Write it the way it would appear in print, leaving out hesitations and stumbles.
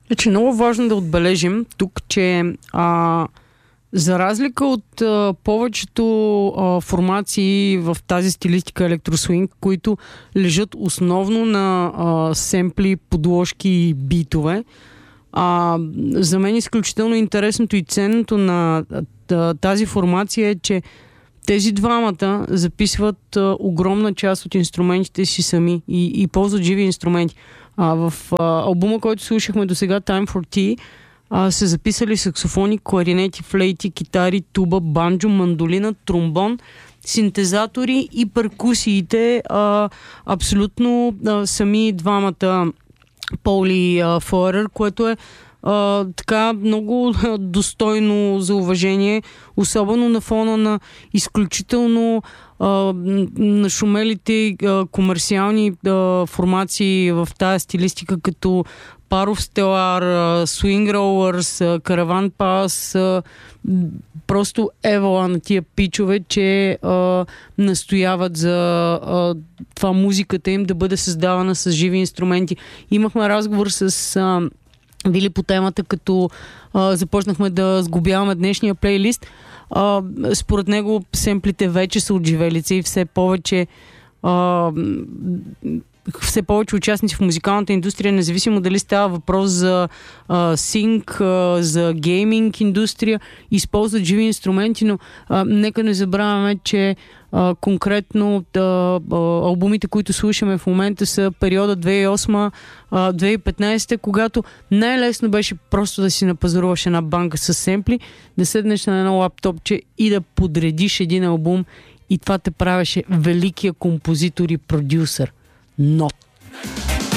Значи, много важно да отбележим тук, че за разлика от повечето формации в тази стилистика електросуинг, които лежат основно на семпли, подложки и битове, за мен изключително интересното и ценното на тази формация е, че тези двамата записват огромна част от инструментите си сами и ползват живи инструменти. В албума, който слушахме до сега, Time for Tea, са записали саксофони, кларинети, флейти, китари, туба, банджо, мандолина, тромбон, синтезатори и перкусиите. Абсолютно сами двамата Поли Фойерър, което е така много достойно за уважение, особено на фона на изключително нашумелите комерциални формации в тази стилистика, като Паров Стелар, Swing Rollers, Караван Пас, просто евала на тия пичове, че настояват за това музиката им да бъде създавана с живи инструменти. Имахме разговор с Вили по темата, като започнахме да сглобяваме днешния плейлист. Според него семплите вече са отживелица и все повече участници в музикалната индустрия, независимо дали става въпрос за синк, за гейминг индустрия, използват живи инструменти, но нека не забравяме, че конкретно албумите, които слушаме в момента, са периода 2008-2015, когато най-лесно беше просто да си напазаруваш една банка с семпли, да седнеш на едно лаптопче и да подредиш един албум, и това те правеше великия композитор и продюсър. Not.